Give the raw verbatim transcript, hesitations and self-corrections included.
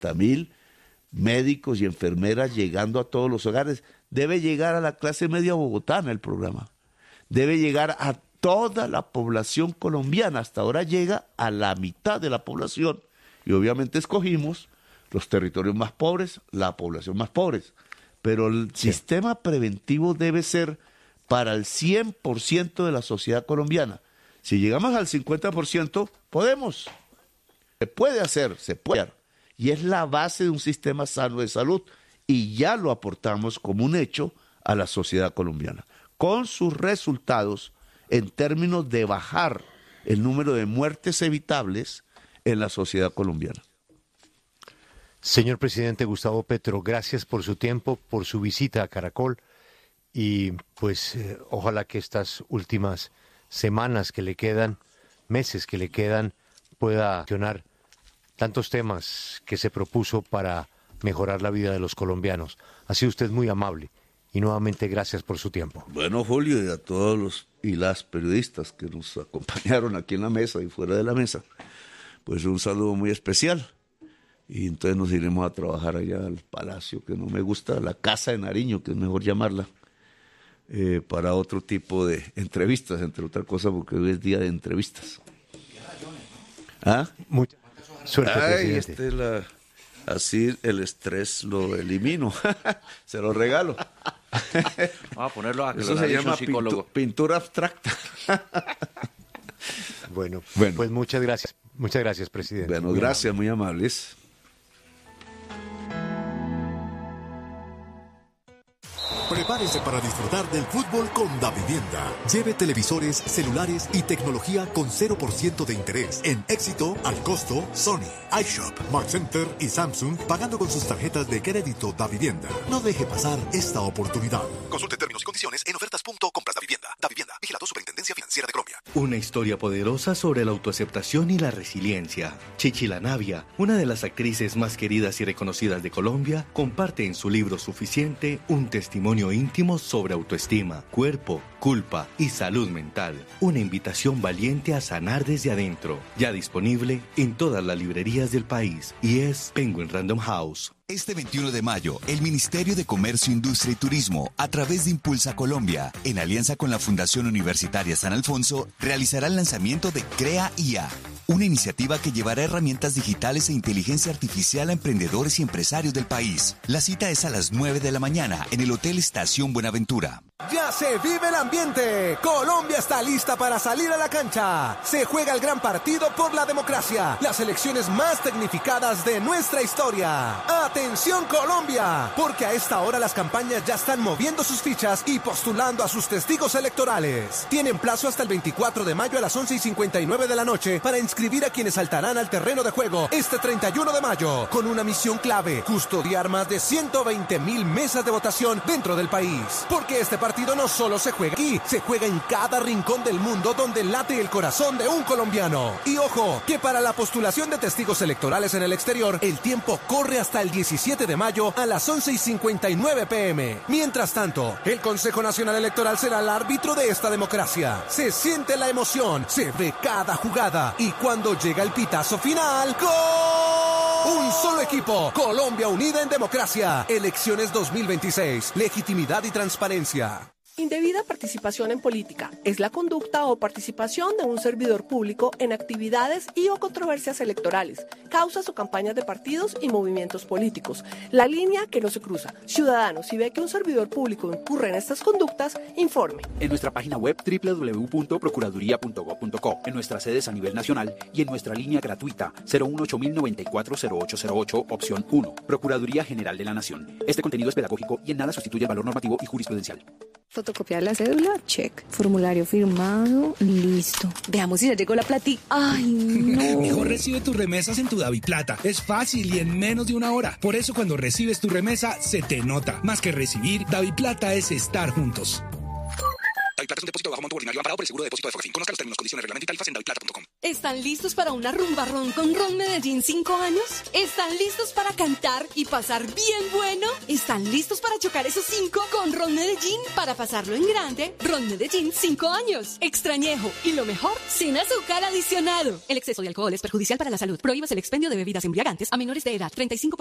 mil médicos y enfermeras llegando a todos los hogares. Debe llegar a la clase media bogotana el programa. Debe llegar a toda la población colombiana. Hasta ahora llega a la mitad de la población. Y obviamente escogimos los territorios más pobres, la población más pobre. Pero el sí. sistema preventivo debe ser para el cien por ciento de la sociedad colombiana. Si llegamos al cincuenta por ciento, podemos. Se puede hacer, se puede hacer. Y es la base de un sistema sano de salud. Y ya lo aportamos como un hecho a la sociedad colombiana. Con sus resultados en términos de bajar el número de muertes evitables en la sociedad colombiana. Señor presidente Gustavo Petro, gracias por su tiempo, por su visita a Caracol. Y pues eh, ojalá que estas últimas semanas que le quedan, meses que le quedan, pueda accionar tantos temas que se propuso para mejorar la vida de los colombianos. Ha sido usted muy amable y nuevamente gracias por su tiempo. Bueno, Julio, y a todos los y las periodistas que nos acompañaron aquí en la mesa y fuera de la mesa, pues un saludo muy especial. Y entonces nos iremos a trabajar allá al Palacio, que no me gusta, la Casa de Nariño, que es mejor llamarla, eh, para otro tipo de entrevistas, entre otras cosas, porque hoy es día de entrevistas. ¿Ah? Mucha suerte, Ay, presidente. Este la, así el estrés lo elimino, se lo regalo. Vamos a ponerlo a que Eso lo se llama psicólogo. pintu, pintura abstracta. Bueno, bueno, pues muchas gracias. Muchas gracias, presidente. Bueno, muy gracias, amable. muy amables. Prepárese para disfrutar del fútbol con Davivienda. Lleve televisores, celulares y tecnología con cero por ciento de interés. En Éxito, al costo, Sony, iShop, Mark Center y Samsung, pagando con sus tarjetas de crédito Davivienda. No deje pasar esta oportunidad. Consulte términos y condiciones en ofertas punto compras Davivienda. Davivienda, vigilado Superintendencia Financiera de Colombia. Una historia poderosa sobre la autoaceptación y la resiliencia. Chichi La Navia, una de las actrices más queridas y reconocidas de Colombia, comparte en su libro Suficiente un testimonio íntimo sobre autoestima, cuerpo, culpa y salud mental. Una invitación valiente a sanar desde adentro. Ya disponible en todas las librerías del país y es Penguin Random House. Este veintiuno de mayo, el Ministerio de Comercio, Industria y Turismo, a través de Impulsa Colombia, en alianza con la Fundación Universitaria San Alfonso, realizará el lanzamiento de Crea I A, una iniciativa que llevará herramientas digitales e inteligencia artificial a emprendedores y empresarios del país. La cita es a las nueve de la mañana en el Hotel Estación Buenaventura. Ya se vive el ambiente. Colombia está lista para salir a la cancha. Se juega el gran partido por la democracia. Las elecciones más tecnificadas de nuestra historia. ¡Atención Colombia! Porque a esta hora las campañas ya están moviendo sus fichas y postulando a sus testigos electorales. Tienen plazo hasta el veinticuatro de mayo a las once y cincuenta y nueve de la noche para inscribir a quienes saltarán al terreno de juego este treinta y uno de mayo con una misión clave: custodiar más de ciento veinte mil mesas de votación dentro del país. Porque este partido partido no solo se juega aquí, se juega en cada rincón del mundo donde late el corazón de un colombiano. Y ojo, que para la postulación de testigos electorales en el exterior, el tiempo corre hasta el diecisiete de mayo a las once y cincuenta y nueve pm. Mientras tanto, el Consejo Nacional Electoral será el árbitro de esta democracia. Se siente la emoción, se ve cada jugada y cuando llega el pitazo final, ¡gol! Un solo equipo, Colombia unida en democracia. Elecciones dos mil veintiséis, legitimidad y transparencia. Indebida participación en política es la conducta o participación de un servidor público en actividades y o controversias electorales, causas o campañas de partidos y movimientos políticos. La línea que no se cruza. Ciudadanos, si ve que un servidor público incurre en estas conductas, informe. En nuestra página web doble u doble u doble u punto procuraduría punto gob punto co, en nuestras sedes a nivel nacional y en nuestra línea gratuita cero uno ocho mil noventa y cuatro cero ocho cero ocho, opción uno. Procuraduría General de la Nación. Este contenido es pedagógico y en nada sustituye el valor normativo y jurisprudencial. Fotocopiar la cédula, check. Formulario firmado, listo. Veamos si ya llegó la platica. ¡Ay, no! Mejor recibe tus remesas en tu DaviPlata. Es fácil y en menos de una hora. Por eso cuando recibes tu remesa, se te nota. Más que recibir, DaviPlata es estar juntos. Plata es un depósito de bajo monto ordinario amparado por el seguro de depósito de Fogafín. Conozca los términos, condiciones, reglamento y tarifas en daviplata punto com. ¿Están listos para una rumba ron con Ron Medellín cinco años? ¿Están listos para cantar y pasar bien bueno? ¿Están listos para chocar esos cinco con Ron Medellín para pasarlo en grande? Ron Medellín cinco años. Extrañejo y lo mejor, sin azúcar adicionado. El exceso de alcohol es perjudicial para la salud. Prohíbas el expendio de bebidas embriagantes a menores de edad. treinta y cinco